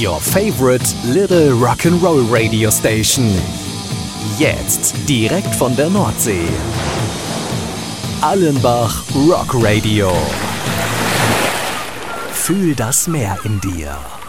Your favorite little rock'n'roll radio station. Jetzt direkt von der Nordsee. Allenbach Rock Radio. Fühl das Meer in dir.